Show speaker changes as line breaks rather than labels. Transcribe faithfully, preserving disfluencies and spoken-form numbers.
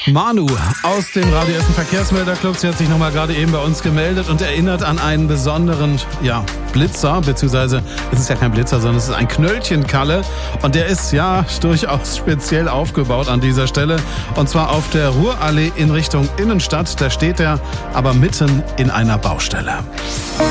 Manu aus dem Radio Essen Verkehrsmelderclub, sie hat sich nochmal gerade eben bei uns gemeldet und erinnert an einen besonderen, ja, Blitzer, beziehungsweise es ist ja kein Blitzer, sondern es ist ein Knöllchenkalle und der ist ja durchaus speziell aufgebaut an dieser Stelle und zwar auf der Ruhrallee in Richtung Innenstadt, da steht er aber mitten in einer Baustelle.